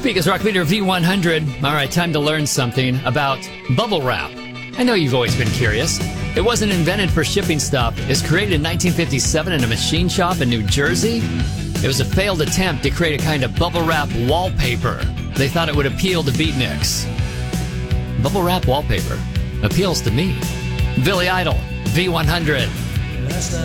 Topeka's Rock Leader V100. All right, time to learn something about bubble wrap. I know you've always been curious. It wasn't invented for shipping stuff. It was created in 1957 in a machine shop in New Jersey. It was a failed attempt to create a kind of bubble wrap wallpaper. They thought it would appeal to beatniks. Bubble wrap wallpaper appeals to me. Billy Idol, V100.